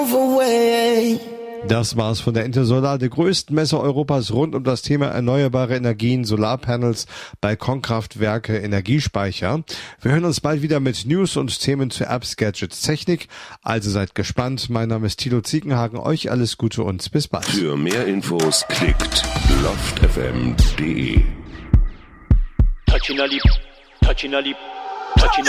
Das war's von der Intersolar, der größten Messe Europas rund um das Thema erneuerbare Energien, Solarpanels, Balkonkraftwerke, Energiespeicher. Wir hören uns bald wieder mit News und Themen zu Apps, Gadgets, Technik. Also seid gespannt. Mein Name ist Thilo Ziekenhagen. Euch alles Gute und bis bald. Für mehr Infos klickt loftfm.de. Touching a lip, touching a lip, touching a